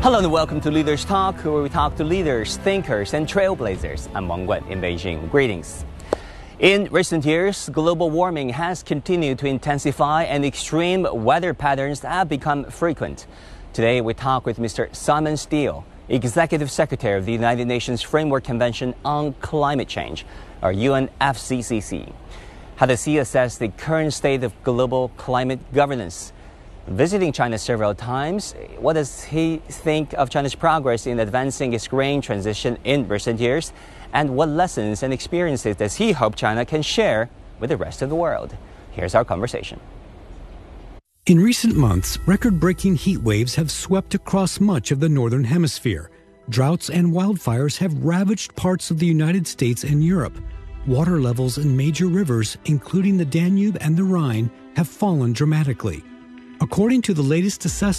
Hello and welcome to Leaders Talk, where we talk to leaders, thinkers, and trailblazers. I'm Wang Wen in Beijing. Greetings. In recent years, global warming has continued to intensify and extreme weather patterns have become frequent. Today, we talk with Mr. Simon Stiell, Executive Secretary of the United Nations Framework Convention on Climate Change, or UNFCCC. How does he assess the current state of global climate governance? Visiting China several times, what does he think of China's progress in advancing its green transition in recent years? And what lessons and experiences does he hope China can share with the rest of the world? Here's our conversation. In recent months, record-breaking heat waves have swept across much of the Northern Hemisphere. Droughts and wildfires have ravaged parts of the United States and Europe. Water levels in major rivers, including the Danube and the Rhine, have fallen dramatically. According to the latest assessment